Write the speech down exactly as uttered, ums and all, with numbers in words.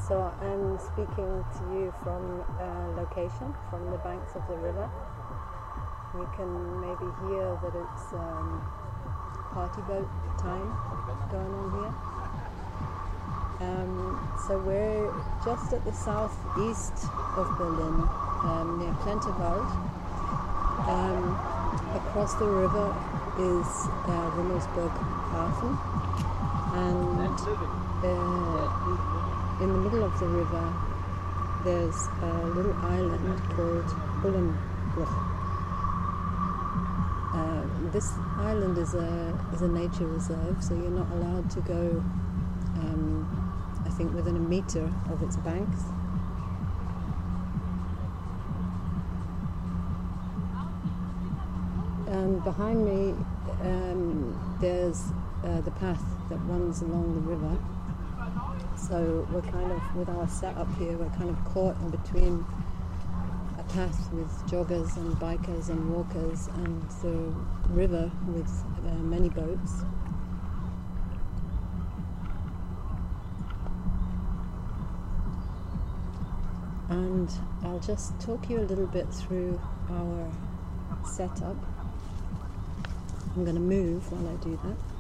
So I'm speaking to you from a location, from the banks of the river. You can maybe hear that it's um, party boat time going on here. Um, so we're just at the southeast of Berlin, um, near Plenterwald. Um, across the river is uh, Rummelsburg Hafen, and uh, in the middle of the river there's a little island called Bullenbruch. Uh, this island is a is a nature reserve, so you're not allowed to go um, I think within a meter of its banks. Um, behind me um, there's uh, the path that runs along the river. So we're kind of, with our setup here, we're kind of caught in between a path with joggers and bikers and walkers and the river with uh, many boats. And I'll just talk you a little bit through our setup. I'm going to move while I do that.